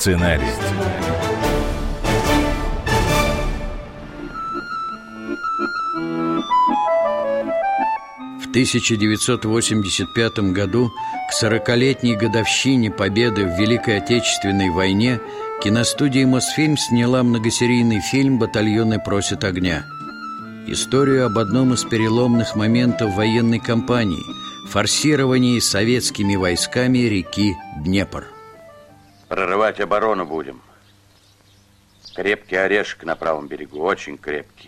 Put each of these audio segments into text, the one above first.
Сценарий. В 1985 году, к 40-летней годовщине победы в Великой Отечественной войне, киностудия «Мосфильм» сняла многосерийный фильм «Батальоны просят огня». Историю об одном из переломных моментов военной кампании – форсировании советскими войсками реки Днепр. Прорывать оборону будем. Крепкий орешек на правом берегу, очень крепкий.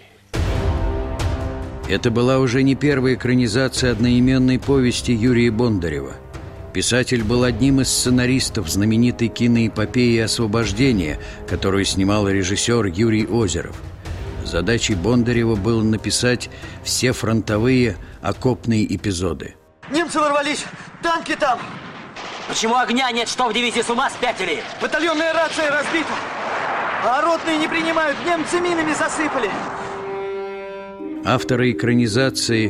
Это была уже не первая экранизация одноименной повести Юрия Бондарева. Писатель был одним из сценаристов знаменитой киноэпопеи «Освобождение», которую снимал режиссер Юрий Озеров. Задачей Бондарева было написать все фронтовые окопные эпизоды. Немцы ворвались! Танки там! Почему огня нет? Что в дивизии, с ума спятили? Батальонная рация разбита! А ротные не принимают, немцы минами засыпали! Авторы экранизации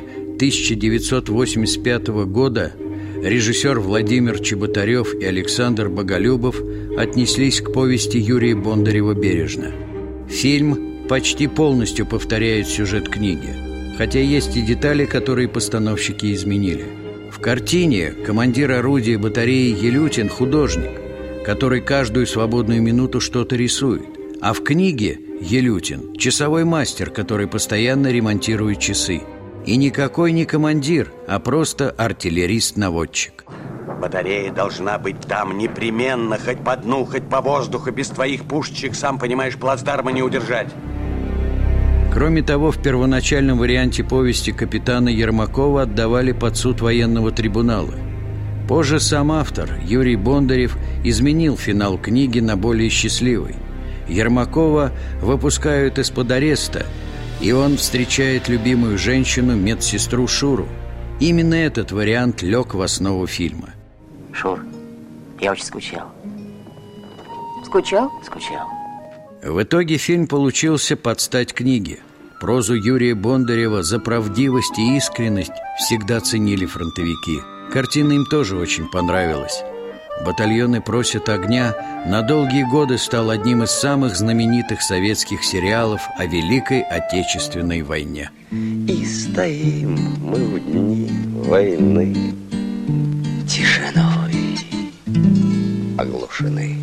1985 года, режиссер Владимир Чеботарев и Александр Боголюбов, отнеслись к повести Юрия Бондарева бережно. Фильм почти полностью повторяет сюжет книги, хотя есть и детали, которые постановщики изменили. В картине командир орудия батареи Елютин – художник, который каждую свободную минуту что-то рисует. А в книге Елютин – часовой мастер, который постоянно ремонтирует часы. И никакой не командир, а просто артиллерист-наводчик. Батарея должна быть там непременно, хоть по дну, хоть по воздуху. Без твоих пушечек, сам понимаешь, плацдарма не удержать. Кроме того, в первоначальном варианте повести капитана Ермакова отдавали под суд военного трибунала. Позже сам автор, Юрий Бондарев, изменил финал книги на более счастливый. Ермакова выпускают из-под ареста, и он встречает любимую женщину, медсестру Шуру. Именно этот вариант лег в основу фильма. Шур, я очень скучал. Скучал? Скучал. В итоге фильм получился под стать книге. Прозу Юрия Бондарева за правдивость и искренность всегда ценили фронтовики. Картина им тоже очень понравилась. «Батальоны просят огня» на долгие годы стал одним из самых знаменитых советских сериалов о Великой Отечественной войне. И стоим мы в дни войны тишиной оглушены.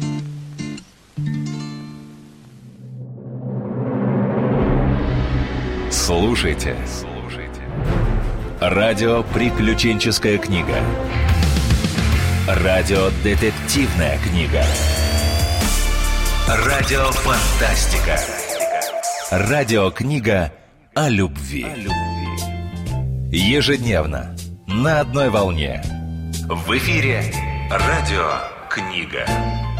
Слушайте. Радио «Приключенческая книга». Радио-детективная книга. Радиофантастика. Радиокнига о любви. Ежедневно на одной волне. В эфире «Радиокнига».